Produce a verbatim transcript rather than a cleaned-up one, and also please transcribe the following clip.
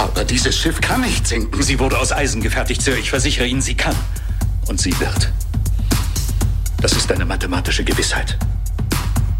Aber dieses Schiff kann nicht sinken. Sie wurde aus Eisen gefertigt, Sir. Ich versichere Ihnen, sie kann. Und sie wird. Das ist eine mathematische Gewissheit.